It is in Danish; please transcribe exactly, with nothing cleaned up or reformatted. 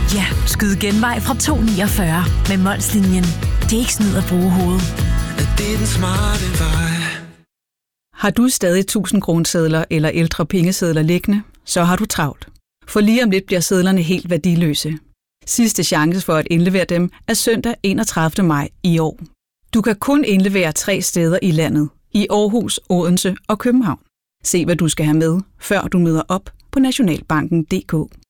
Ja, skyd genvej fra to komma niogfyrre med Molslinjen. Det er ikke snyd at bruge hovedet. Det er den smarte vej. Har du stadig tusind kronesedler eller ældre pengesedler liggende, så har du travlt. For lige om lidt bliver sedlerne helt værdiløse. Sidste chance for at indlevere dem er søndag enogtredivte maj i år. Du kan kun indlevere tre steder i landet. I Aarhus, Odense og København. Se hvad du skal have med, før du møder op på nationalbanken punktum d k.